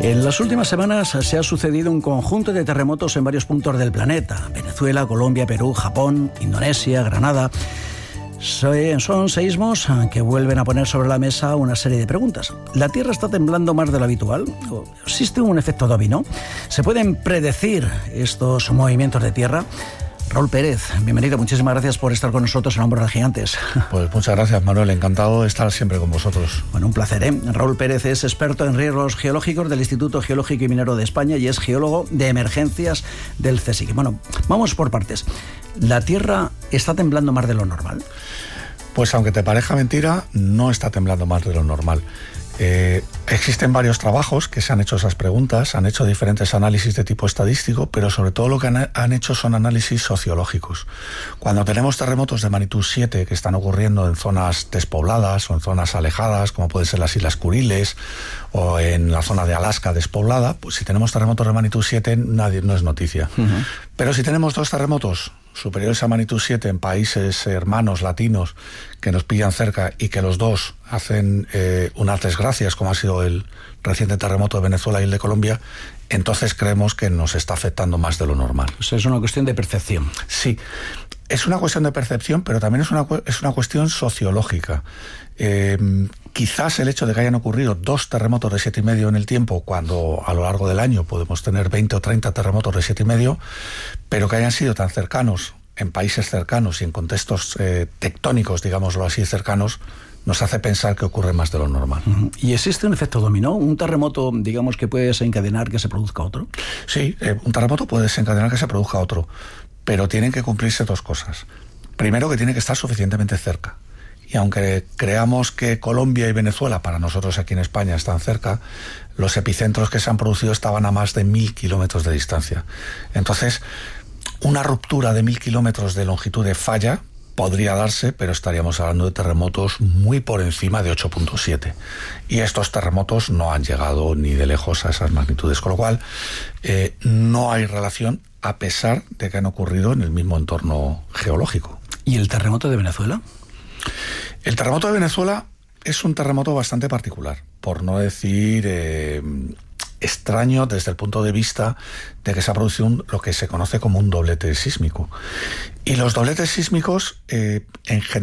En las últimas semanas se ha sucedido un conjunto de terremotos en varios puntos del planeta: Venezuela, Colombia, Perú, Japón, Indonesia, Granada. Son seísmos que vuelven a poner sobre la mesa una serie de preguntas. ¿La Tierra está temblando más de lo habitual? ¿O existe un efecto dominó? ¿Se pueden predecir estos movimientos de Tierra? Raúl Pérez, bienvenido, muchísimas gracias por estar con nosotros en Hombros de Gigantes. Pues muchas gracias, Manuel, encantado de estar siempre con vosotros. Bueno, un placer, ¿eh? Raúl Pérez es experto en riesgos geológicos del Instituto Geológico y Minero de España y es geólogo de emergencias del CSIC. Bueno, vamos por partes. ¿La Tierra está temblando más de lo normal? Pues aunque te parezca mentira, no está temblando más de lo normal. Existen varios trabajos que se han hecho esas preguntas, han hecho diferentes análisis de tipo estadístico, pero sobre todo lo que han hecho son análisis sociológicos. Cuando tenemos terremotos de magnitud 7 que están ocurriendo en zonas despobladas o en zonas alejadas, como pueden ser las Islas Kuriles o en la zona de Alaska despoblada, pues si tenemos terremotos de magnitud 7 no es noticia. Pero si tenemos dos terremotos superiores a magnitud 7 en países hermanos latinos que nos pillan cerca y que los dos hacen unas desgracias, como ha sido el reciente terremoto de Venezuela y el de Colombia, entonces creemos que nos está afectando más de lo normal. O sea, es una cuestión de percepción. Sí, es una cuestión de percepción, pero también es una cuestión sociológica. Quizás el hecho de que hayan ocurrido dos terremotos de 7,5 en el tiempo, cuando a lo largo del año podemos tener 20 o 30 terremotos de 7,5, pero que hayan sido tan cercanos, en países cercanos y en contextos tectónicos, digámoslo así, cercanos, nos hace pensar que ocurre más de lo normal. ¿Y existe un efecto dominó? ¿Un terremoto, digamos, que puede desencadenar que se produzca otro? Sí, un terremoto puede desencadenar que se produzca otro, pero tienen que cumplirse dos cosas. Primero, que tiene que estar suficientemente cerca. Y aunque creamos que Colombia y Venezuela, para nosotros aquí en España, están cerca, los epicentros que se han producido estaban a más de 1.000 kilómetros de distancia. Entonces, una ruptura de 1.000 kilómetros de longitud de falla podría darse, pero estaríamos hablando de terremotos muy por encima de 8,7. Y estos terremotos no han llegado ni de lejos a esas magnitudes, con lo cual no hay relación, a pesar de que han ocurrido en el mismo entorno geológico. ¿Y el terremoto de Venezuela? El terremoto de Venezuela es un terremoto bastante particular, por no decir extraño desde el punto de vista de que se ha producido lo que se conoce como un doblete sísmico. Y los dobletes sísmicos en general